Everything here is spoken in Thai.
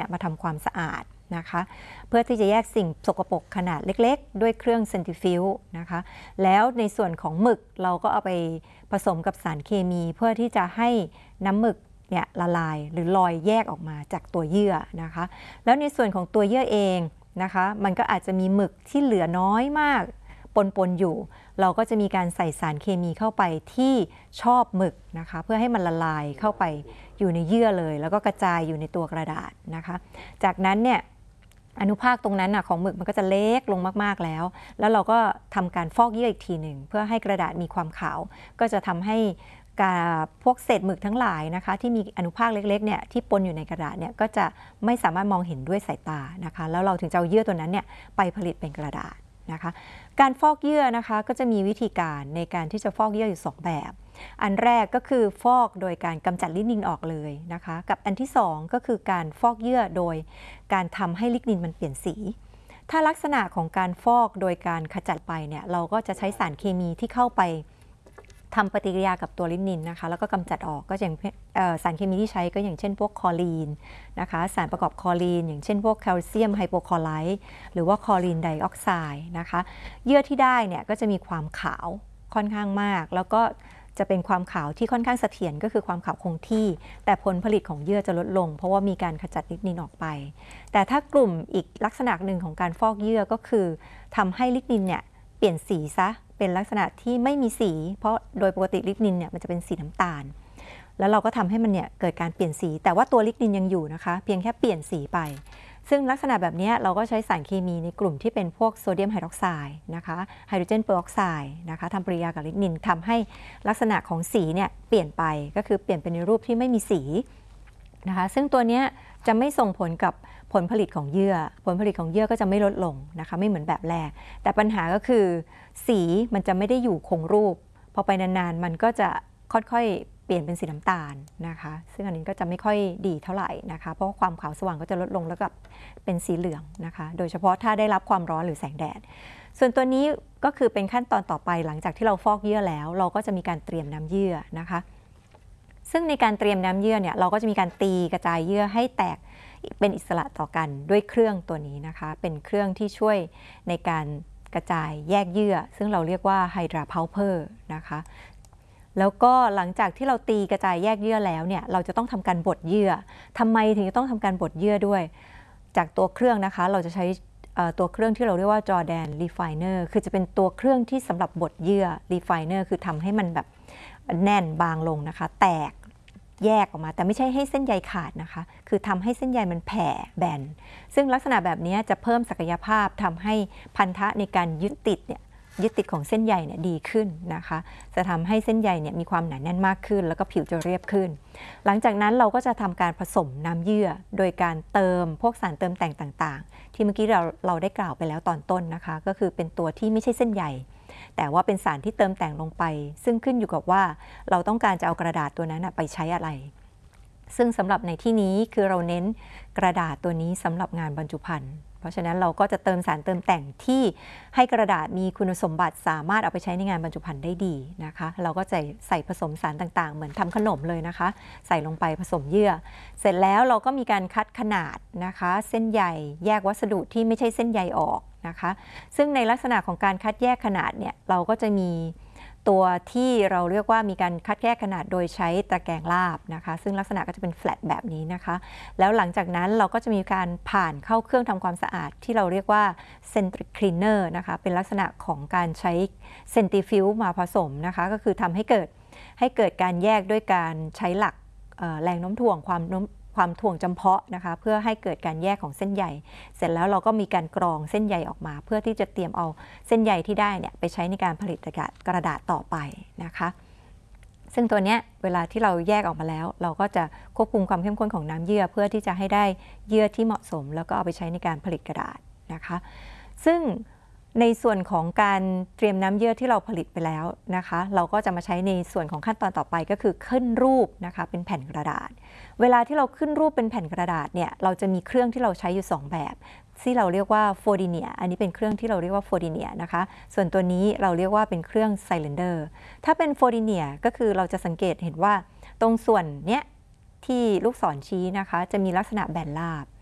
มาทำความสะอาดนะคะเพื่อที่จะแยกสิ่งสกปรกขนาดเล็กๆด้วยเครื่องเซนทริฟิวจ์นะคะแล้วในส่วนของหมึกเราก็เอาไปผสมกับสารเคมีเพื่อที่จะให้น้ำหมึกเนี่ยละลายหรือลอยแยกออกมาจากตัวเยื่อนะคะแล้วในส่วนของตัวเยื่อเองนะคะมันก็อาจจะมีหมึกที่เหลือน้อยมากปนอยู่เราก็จะมีการใส่สารเคมีเข้าไปที่ชอบหมึกนะคะเพื่อให้มันละลายเข้าไปอยู่ในเยื่อเลยแล้วก็กระจายอยู่ในตัวกระดาษนะคะจากนั้นเนี่ยอนุภาคตรงนั้นของหมึกมันก็จะเล็กลงมากๆแล้วเราก็ทำการฟอกเยื่ออีกทีหนึ่งเพื่อให้กระดาษมีความขาวก็จะทำให้พวกเศษหมึกทั้งหลายนะคะที่มีอนุภาคเล็กๆเนี่ยที่ปนอยู่ในกระดาษเนี่ยก็จะไม่สามารถมองเห็นด้วยสายตานะคะแล้วเราถึงจะเอาเยื่อตัวนั้นเนี่ยไปผลิตเป็นกระดาษนะคะการฟอกเยื่อนะคะก็จะมีวิธีการในการที่จะฟอกเยื่ออยู่2แบบอันแรกก็คือฟอกโดยการกำจัดลิกนินออกเลยนะคะกับอันที่2ก็คือการฟอกเยื่อโดยการทำให้ลิกนินมันเปลี่ยนสีถ้าลักษณะของการฟอกโดยการขจัดไปเนี่ยเราก็จะใช้สารเคมีที่เข้าไปทำปฏิกิริยากับตัวลิกนินนะคะแล้วก็กำจัดออกก็อย่างสารเคมีที่ใช้ก็อย่างเช่นพวกคลอรีนนะคะสารประกอบคลอรีนอย่างเช่นพวกแคลเซียมไฮโปคลอไรด์หรือว่าคลอรีนไดออกไซด์นะคะเยื่อที่ได้เนี่ยก็จะมีความขาวค่อนข้างมากแล้วก็จะเป็นความขาวที่ค่อนข้างเสถียรก็คือความขาวคงที่แต่ผลผลิตของเยื่อจะลดลงเพราะว่ามีการขจัดลิกนินออกไปแต่ถ้ากลุ่มอีกลักษณะหนึ่งของการฟอกเยื่อก็คือทำให้ลิกนินเนี่ยเปลี่ยนสีซะเป็นลักษณะที่ไม่มีสีเพราะโดยปกติลิกนินเนี่ยมันจะเป็นสีน้ำตาลแล้วเราก็ทำให้มันเนี่ยเกิดการเปลี่ยนสีแต่ว่าตัวลิกนินยังอยู่นะคะเพียงแค่เปลี่ยนสีไปซึ่งลักษณะแบบนี้เราก็ใช้สารเคมีในกลุ่มที่เป็นพวกโซเดียมไฮดรอกไซด์นะคะไฮโดรเจนเปอร์ออกไซด์นะคะทำปฏิกิริยากับลิกนินทำให้ลักษณะของสีเนี่ยเปลี่ยนไปก็คือเปลี่ยนเป็นในรูปที่ไม่มีสีนะคะซึ่งตัวนี้จะไม่ส่งผลกับผลผลิตของเยื่อผลผลิตของเยื่อก็จะไม่ลดลงนะคะไม่เหมือนแบบแรกแต่ปัญหาก็คือสีมันจะไม่ได้อยู่คงรูปพอไปนานๆมันก็จะค่อยๆเปลี่ยนเป็นสีน้ำตาลนะคะซึ่งอันนี้ก็จะไม่ค่อยดีเท่าไหร่นะคะเพราะความขาวสว่างก็จะลดลงแล้วก็เป็นสีเหลืองนะคะโดยเฉพาะถ้าได้รับความร้อนหรือแสงแดดส่วนตัวนี้ก็คือเป็นขั้นตอนต่อไปหลังจากที่เราฟอกเยื่อแล้วเราก็จะมีการเตรียมน้ำเยื่อนะคะซึ่งในการเตรียมน้ำเยื่อเนี่ยเราก็จะมีการตีกระจายเยื่อให้แตกเป็นอิสระต่อกันด้วยเครื่องตัวนี้นะคะเป็นเครื่องที่ช่วยในการกระจายแยกเยื่อซึ่งเราเรียกว่าไฮดราเพาเพอร์นะคะแล้วก็หลังจากที่เราตีกระจายแยกเยื่อแล้วเนี่ยเราจะต้องทำการบดเยื่อทำไมถึงจะต้องทำการบดเยื่อด้วยจากตัวเครื่องนะคะเราจะใช้ตัวเครื่องที่เราเรียกว่า Jordan Refiner คือจะเป็นตัวเครื่องที่สำหรับบดเยื่อ Refiner คือทำให้มันแบบแน่นบางลงนะคะแตกแยกออกมาแต่ไม่ใช่ให้เส้นใยขาดนะคะคือทำให้เส้นใยมันแผ่แบนซึ่งลักษณะแบบนี้จะเพิ่มศักยภาพทำให้พันธะในการยึดติดของเส้นใยเนี่ยดีขึ้นนะคะจะทำให้เส้นใยเนี่ยมีความหนาแน่นมากขึ้นแล้วก็ผิวจะเรียบขึ้นหลังจากนั้นเราก็จะทำการผสมน้ำเยื่อโดยการเติมพวกสารเติมแต่งต่างๆที่เมื่อกี้เราได้กล่าวไปแล้วตอนต้นนะคะก็คือเป็นตัวที่ไม่ใช่เส้นใยแต่ว่าเป็นสารที่เติมแต่งลงไปซึ่งขึ้นอยู่กับว่าเราต้องการจะเอากระดาษตัวนั้นไปใช้อะไรซึ่งสำหรับในที่นี้คือเราเน้นกระดาษตัวนี้สำหรับงานบรรจุภัณฑ์เพราะฉะนั้นเราก็จะเติมสารเติมแต่งที่ให้กระดาษมีคุณสมบัติสามารถเอาไปใช้ในงานบรรจุภัณฑ์ได้ดีนะคะเราก็จะใส่ผสมสารต่างๆเหมือนทำขนมเลยนะคะใส่ลงไปผสมเยื่อเสร็จแล้วเราก็มีการคัดขนาดนะคะเส้นใยแยกวัสดุที่ไม่ใช่เส้นใยออกนะคะซึ่งในลักษณะของการคัดแยกขนาดเนี่ยเราก็จะมีตัวที่เราเรียกว่ามีการคัดแยกขนาดโดยใช้ตะแกรงลาบนะคะซึ่งลักษณะก็จะเป็นแฟลตแบบนี้นะคะแล้วหลังจากนั้นเราก็จะมีการผ่านเข้าเครื่องทำความสะอาดที่เราเรียกว่าเซนทริคลีนเนอร์นะคะเป็นลักษณะของการใช้เซนทริฟิวมาผสมนะคะก็คือทำให้เกิดการแยกด้วยการใช้หลักแรงโน้มถ่วงความถ่วงจำเพาะนะคะเพื่อให้เกิดการแยกของเส้นใยเสร็จแล้วเราก็มีการกรองเส้นใยออกมาเพื่อที่จะเตรียมเอาเส้นใยที่ได้เนี่ยไปใช้ในการผลิตกระดาษต่อไปนะคะซึ่งตัวนี้เวลาที่เราแยกออกมาแล้วเราก็จะควบคุมความเข้มข้นของน้ำเยื่อเพื่อที่จะให้ได้เยื่อที่เหมาะสมแล้วก็เอาไปใช้ในการผลิตกระดาษนะคะซึ่งในส่วนของการเตรียมน้ำเยื่อที่เราผลิตไปแล้วนะคะเราก็จะมาใช้ในส่วนของขั้นตอนต่อไปก็คือขึ้นรูปนะคะเป็นแผ่นกระดาษเวลาที่เราขึ้นรูปเป็นแผ่นกระดาษเนี่ยเราจะมีเครื่องที่เราใช้อยู่2แบบที่เราเรียกว่าโฟดิเนียอันนี้เป็นเครื่องที่เราเรียกว่าโฟดิเนียนะคะส่วนตัวนี้เราเรียกว่าเป็นเครื่องไซเลนเดอร์ถ้าเป็นโฟดิเนียก็คือเราจะสังเกตเห็นว่าตรงส่วนเนี้ยที่ลูกศรชี้นะคะจะมีลักษณะแบนราบ